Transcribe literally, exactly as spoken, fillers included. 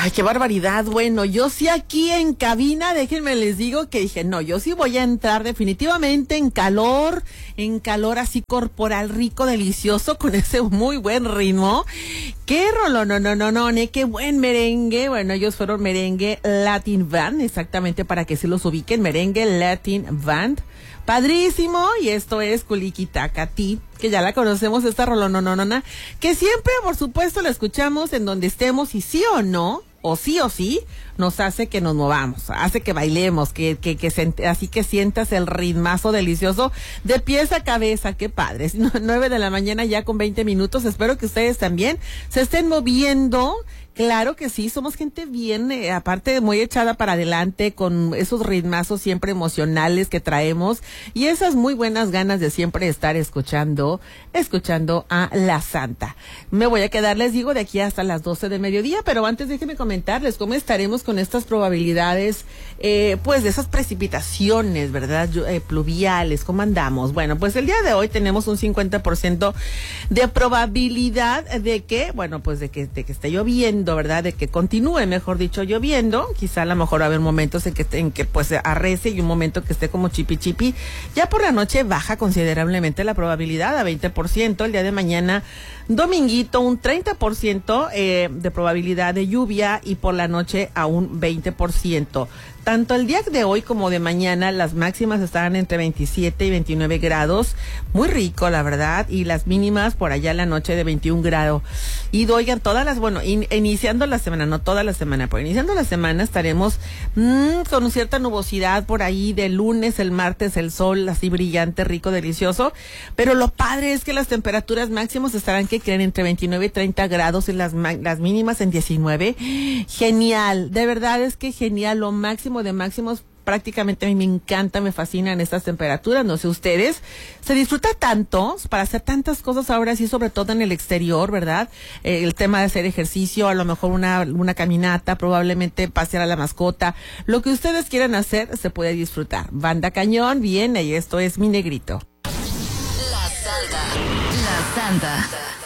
Ay, qué barbaridad. Bueno, yo sí aquí en cabina, déjenme les digo que dije, no, yo sí voy a entrar definitivamente en calor, en calor así corporal rico, delicioso, con ese muy buen ritmo. Qué rollo, no, no, no, no, no, qué buen merengue. Bueno, ellos fueron Merengue Latin Band, exactamente para que se los ubiquen, Merengue Latin Band. Padrísimo, y esto es Culiquitacatí, que ya la conocemos, esta rolononona, que siempre, por supuesto, la escuchamos en donde estemos, y sí o no, o sí o sí, nos hace que nos movamos, hace que bailemos, que, que, que se, así que sientas el ritmazo delicioso de pies a cabeza. Qué padre. Nueve de la mañana ya con veinte minutos, espero que ustedes también se estén moviendo. Claro que sí, somos gente bien, eh, aparte muy echada para adelante, con esos ritmazos siempre emocionales que traemos y esas muy buenas ganas de siempre estar escuchando, escuchando a La Santa. Me voy a quedar, les digo, de aquí hasta las doce de mediodía, pero antes déjenme comentarles cómo estaremos con estas probabilidades, eh, pues de esas precipitaciones, ¿verdad? Eh, pluviales, ¿cómo andamos? Bueno, pues el día de hoy tenemos un cincuenta por ciento de probabilidad de que, bueno, pues de que, de que esté lloviendo, ¿verdad? De que continúe, mejor dicho, lloviendo. Quizá a lo mejor va a haber momentos en que, en que pues arrece y un momento que esté como chipi chipi. Ya por la noche baja considerablemente la probabilidad a veinte por ciento. El día de mañana, dominguito, un treinta por ciento eh, de probabilidad de lluvia y por la noche a un veinte por ciento. Tanto el día de hoy como de mañana, las máximas estarán entre veintisiete y veintinueve grados. Muy rico, la verdad. Y las mínimas por allá en la noche de veintiún grados. Y oigan, todas las, bueno, in, iniciando la semana, no toda la semana, pero iniciando la semana estaremos mmm, con cierta nubosidad por ahí de lunes, el martes, el sol así brillante, rico, delicioso. Pero lo padre es que las temperaturas máximas estarán, que creen, entre veintinueve y treinta grados y las, las mínimas en diecinueve. Genial, de verdad es que genial, lo máximo de máximos. Prácticamente a mí me encanta, me fascinan estas temperaturas, no sé ustedes, se disfruta tanto para hacer tantas cosas ahora sí, sobre todo en el exterior, ¿verdad? Eh, el tema de hacer ejercicio, a lo mejor una, una caminata, probablemente pasear a la mascota, lo que ustedes quieran hacer se puede disfrutar. Banda Cañón viene y esto es Mi Negrito. La Santa, La Santa.